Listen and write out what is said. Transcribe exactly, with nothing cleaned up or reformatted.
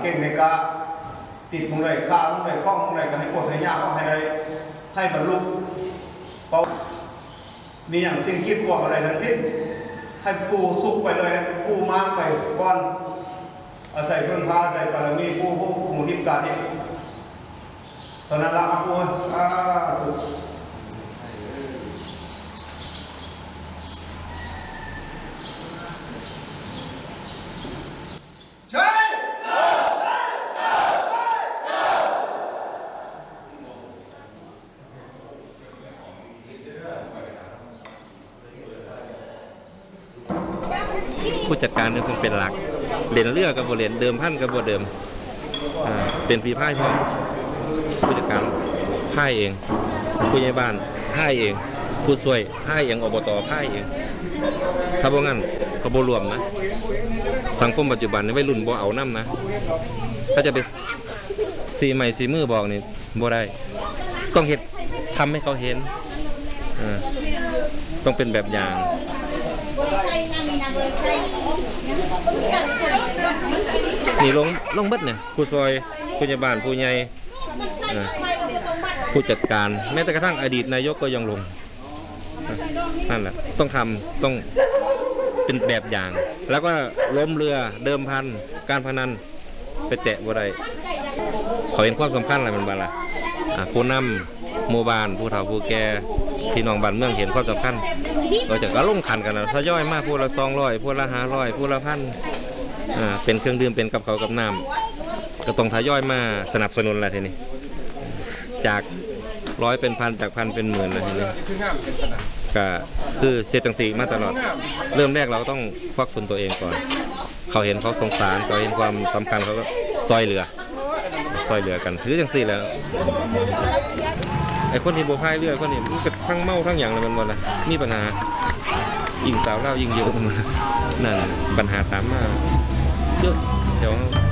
ก่งในกาติดมุงไรข้าวมุงไรคล้องมุงไรก็ให้กดให้ยากก็ให้ได้ให้บรรลุเป้ามีอย่างสิ่งคิดหวังอะไรทั้งสิ้นให้ปูสุกไปเลยปูมากไปก้อนอาศัยเพื่อนพาอาศัยบารมีปูผู้หมู่ทิพย์การนี่ตอนนั้นละปูอ่าถูกใช่ผู้จัดการนี่คงเป็นหลักเรียนเรือกับโบเรียนเดิมพันกับโบเดิมเป็นฝีพายพร้อมผู้จัดการพายเองผู้ใหญ่บ้านพายเองผู้ช่วยพายเองอบตพายเองถ้าบ่งั้นเขาบ่รวมนะสังคมปัจจุบันนี่วัยรุ่นบ่เอาน้ำนะถ้าจะไปสีใหม่สีมือบอกนี่บ่ได้ต้องเห็นทำให้เขาเห็นต้องเป็นแบบอย่างนี่ลงลงเบิดเนี่ยผู้ซอยผู้ใหญ่บ้านผู้ใหญ่ผู้จัดการแม้แต่กระทั่งอดีตนายกก็ยังลงนั่นแหละต้องทำต้องเป็นแบบอย่าง แล้วก็ล้มเรือเดิมพันการพนันไปแตะบ่ได้เขาเห็นความสำคัญอะไรมันบ้างล่ะผู้นำหมู่บ้านผู้เฒ่าผู้แก่พี่น้องบ้านเมืองเห็นความสำคัญเราจะก็ลงขันกันนะทยอยมากผู้ละสองร้อยผู้ละห้าร้อยผู้ละพันอ่าเป็นเครื่องดื่มเป็นกับเขากับน้ำก็ต้องทยอยมาสนับสนุนอะไรทีนี้จากร้อยเป็นพันจากพันเป็นหมื่นอะไรทีนี้ก็คือเจตังสีมาตลอดเริ่มแรกเราต้องควักทุนตัวเองก่อนเขาเห็นเขาสงสารเขาเห็นความสำคัญเขาก็ซอยเหลือซอยเหลือกันถือจังสี่แล้วไอ้คนที่โบพายเรือคนนี้มันก็ทั้งเมาทั้งอย่างเลยมันหมดเลยมีปัญหายิงสาวเล่ายิงเยอะมันนั่นปัญหาตามมาเยอะเดี๋ยว